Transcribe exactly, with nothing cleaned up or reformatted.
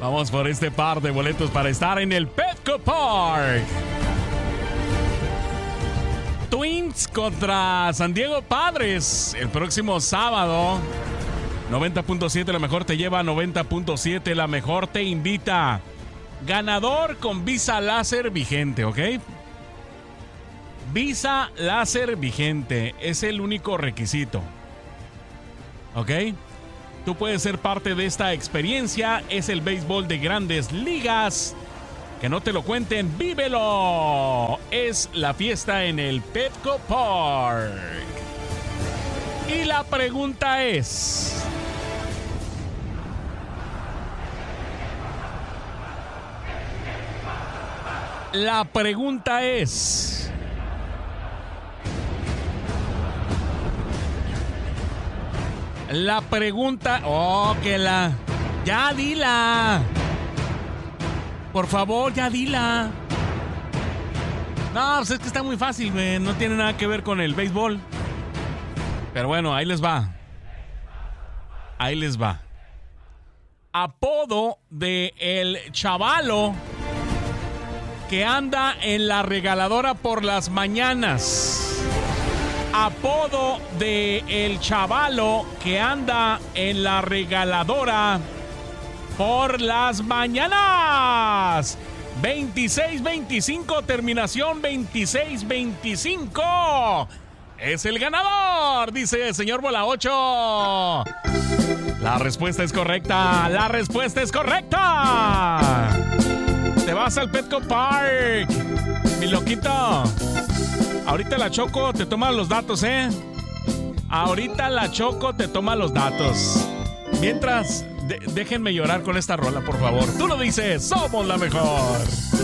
Vamos por este par de boletos para estar en el Petco Park. Twins contra San Diego Padres el próximo sábado. noventa punto siete, la mejor te lleva. noventa punto siete, la mejor te invita. Ganador con Visa Láser vigente, ¿ok? Visa Láser vigente es el único requisito, ¿ok? Tú puedes ser parte de esta experiencia. Es el béisbol de Grandes Ligas. Que no te lo cuenten, vívelo. Es la fiesta en el Petco Park. Y la pregunta es... La pregunta es... La pregunta... Oh, que la... Ya dila. Por favor, ya dila. No, pues es que está muy fácil, güey. No tiene nada que ver con el béisbol. Pero bueno, ahí les va. Ahí les va. Apodo de el chavalo que anda en la regaladora por las mañanas. Apodo de el chavalo que anda en la regaladora por las mañanas. veintiséis veinticinco, terminación veintiséis veinticinco. Es el ganador, dice el señor Bola ocho. La respuesta es correcta. La respuesta es correcta. Te vas al Petco Park, mi loquito. Ahorita la Choco te toma los datos, ¿eh? Ahorita la Choco te toma los datos. Mientras, de- déjenme llorar con esta rola, por favor. Tú lo dices, somos la mejor.